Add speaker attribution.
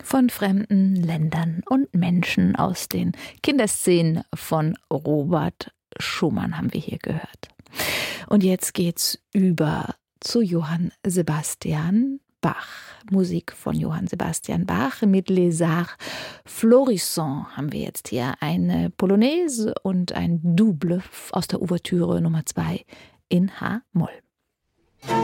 Speaker 1: von fremden Ländern und Menschen aus den Kinderszenen von Robert Schumann haben wir hier gehört. Und jetzt geht's über zu Johann Sebastian Bach. Musik von Johann Sebastian Bach mit Les Arts Florissants haben wir jetzt hier eine Polonaise und ein Double aus der Ouvertüre Nummer 2 in H-Moll.